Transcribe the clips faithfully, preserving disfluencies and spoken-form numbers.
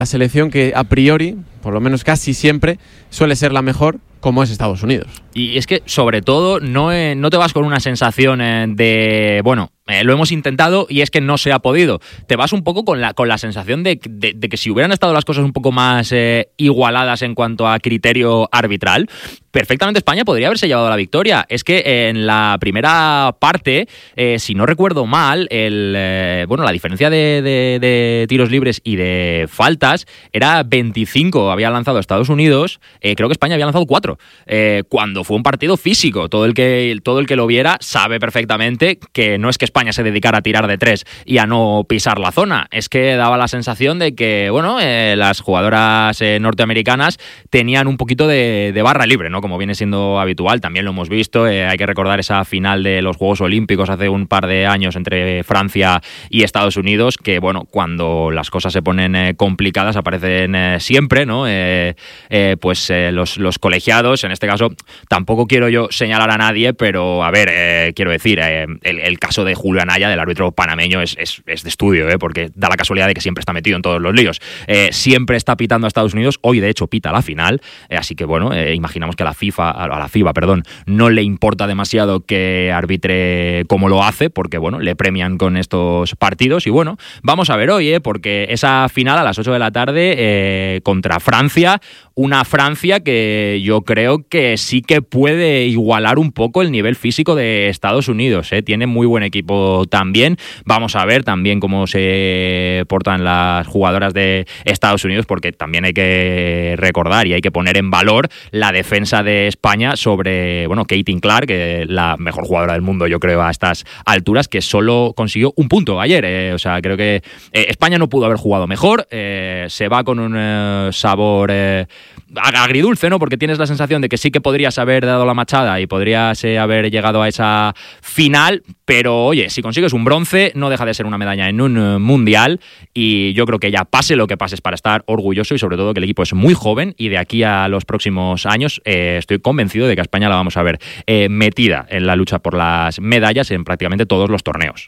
la selección que a priori, por lo menos casi siempre, suele ser la mejor, como es Estados Unidos. Y es que, sobre todo, no, eh, no te vas con una sensación eh, de, bueno, eh, lo hemos intentado y es que no se ha podido. Te vas un poco con la, con la sensación de, de, de que si hubieran estado las cosas un poco más eh, igualadas en cuanto a criterio arbitral, perfectamente España podría haberse llevado la victoria. Es que eh, en la primera parte, eh, si no recuerdo mal, el, eh, bueno, la diferencia de, de, de tiros libres y de faltas era veinticinco, había lanzado Estados Unidos, eh, creo que España había lanzado cuatro. Eh, cuando fue un partido físico, todo el que todo el que lo viera sabe perfectamente que no es que España se dedicara a tirar de tres y a no pisar la zona, es que daba la sensación de que, bueno, eh, las jugadoras eh, norteamericanas tenían un poquito de, de barra libre, ¿no? Como viene siendo habitual, también lo hemos visto, eh, hay que recordar esa final de los Juegos Olímpicos hace un par de años entre Francia y Estados Unidos, que, bueno, cuando las cosas se ponen eh, complicadas aparecen eh, siempre, ¿no? Eh, eh, pues eh, los, los colegiados. En este caso, tampoco quiero yo señalar a nadie, pero a ver, eh, quiero decir, eh, el, el caso de Julio Anaya, del árbitro panameño, es, es, es de estudio, eh, porque da la casualidad de que siempre está metido en todos los líos. Eh, siempre está pitando a Estados Unidos, hoy de hecho pita la final, eh, así que bueno, eh, imaginamos que a la FIFA, a la FIBA, perdón, no le importa demasiado que arbitre como lo hace, porque bueno, le premian con estos partidos y bueno, vamos a ver hoy, eh, porque esa final a las ocho de la tarde eh, contra Francia, una Francia que yo creo que sí que puede igualar un poco el nivel físico de Estados Unidos, ¿eh? Tiene muy buen equipo también. Vamos a ver también cómo se portan las jugadoras de Estados Unidos, porque también hay que recordar y hay que poner en valor la defensa de España sobre, bueno, Caitlin Clark, que la mejor jugadora del mundo, yo creo, a estas alturas, que solo consiguió un punto ayer. Eh, o sea, creo que eh, España no pudo haber jugado mejor. Eh, se va con un eh, sabor eh, agridulce, ¿no? Porque tienes la sensación de que sí que podrías haber dado la machada y podrías eh, haber llegado a esa final, pero oye, si consigues un bronce, no deja de ser una medalla en un uh, mundial, y yo creo que ya pase lo que pases para estar orgulloso, y sobre todo que el equipo es muy joven y de aquí a los próximos años eh, estoy convencido de que a España la vamos a ver eh, metida en la lucha por las medallas en prácticamente todos los torneos.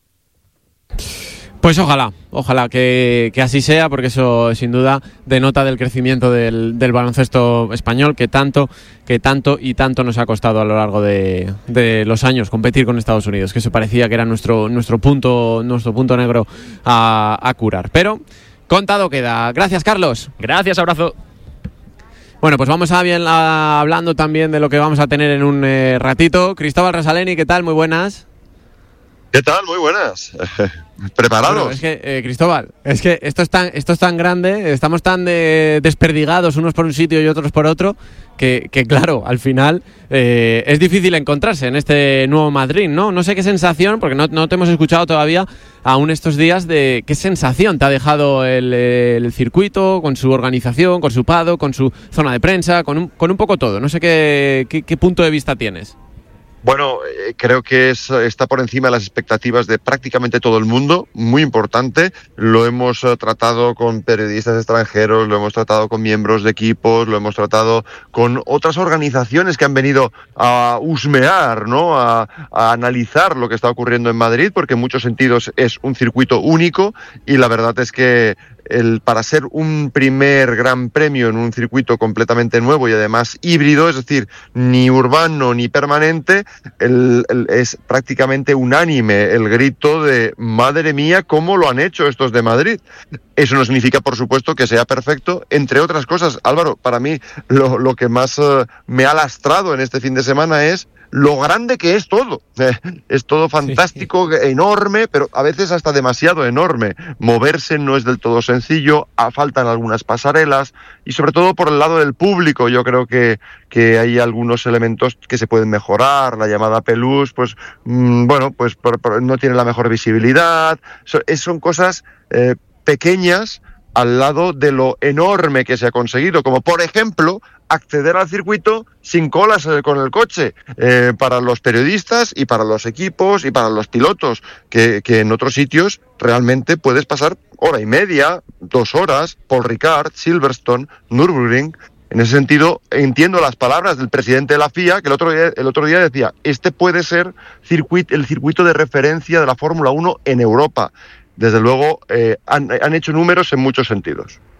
Pues ojalá, ojalá que, que así sea, porque eso sin duda denota del crecimiento del, del baloncesto español, que tanto, que tanto y tanto nos ha costado a lo largo de, de los años competir con Estados Unidos, que eso parecía que era nuestro, nuestro, punto, nuestro punto negro a, a curar. Pero contado queda. Gracias, Carlos. Gracias, abrazo. Bueno, pues vamos a bien a, hablando también de lo que vamos a tener en un eh, ratito. Cristóbal Resaleni, ¿qué tal? Muy buenas. ¿Qué tal? Muy buenas. ¿Preparados? Bueno, es que, eh, Cristóbal, es que esto es tan, esto es tan grande, estamos tan de, desperdigados unos por un sitio y otros por otro, que, que claro, al final eh, es difícil encontrarse en este nuevo Madrid, ¿no? No sé qué sensación, porque no, no te hemos escuchado todavía aún estos días, de qué sensación te ha dejado el, el circuito, con su organización, con su pado, con su zona de prensa, con un, con un poco todo. No sé qué, qué, qué punto de vista tienes. Bueno, eh, creo que es, está por encima de las expectativas de prácticamente todo el mundo, muy importante. Lo hemos uh, tratado con periodistas extranjeros, lo hemos tratado con miembros de equipos, lo hemos tratado con otras organizaciones que han venido a husmear, ¿no? A, a analizar lo que está ocurriendo en Madrid, porque en muchos sentidos es un circuito único, y la verdad es que el, para ser un primer gran premio en un circuito completamente nuevo y además híbrido, es decir, ni urbano ni permanente, el, el, es prácticamente unánime el grito de madre mía, cómo lo han hecho estos de Madrid. Eso no significa, por supuesto, que sea perfecto, entre otras cosas. Álvaro, para mí lo, lo que más uh, me ha lastrado en este fin de semana es lo grande que es todo. Eh, es todo fantástico, sí. Enorme, pero a veces hasta demasiado enorme. Moverse no es del todo sencillo, faltan algunas pasarelas, y sobre todo por el lado del público yo creo que, que hay algunos elementos que se pueden mejorar. La llamada Pelús, pues mmm, bueno, pues por, por, no tiene la mejor visibilidad. So, es, son cosas eh, pequeñas al lado de lo enorme que se ha conseguido, como por ejemplo acceder al circuito sin colas con el coche, eh, para los periodistas y para los equipos y para los pilotos, que, que en otros sitios realmente puedes pasar hora y media, dos horas, Paul Ricard, Silverstone, Nürburgring. En ese sentido, entiendo las palabras del presidente de la F I A, que el otro día, el otro día decía, este puede ser circuit, el circuito de referencia de la Fórmula uno en Europa. Desde luego, eh, han, han hecho números en muchos sentidos.